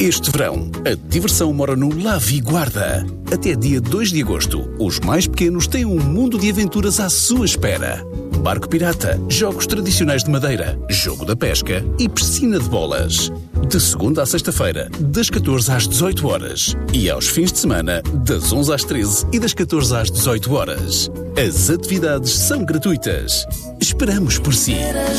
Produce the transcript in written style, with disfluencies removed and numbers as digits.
Este verão, a diversão mora no Lavi Guarda. Até dia 2 de agosto, os mais pequenos têm um mundo de aventuras à sua espera. Barco pirata, jogos tradicionais de madeira, jogo da pesca e piscina de bolas. De segunda à sexta-feira, das 14 às 18 horas. E aos fins de semana, das 11 às 13 e das 14 às 18 horas. As atividades são gratuitas. Esperamos por si.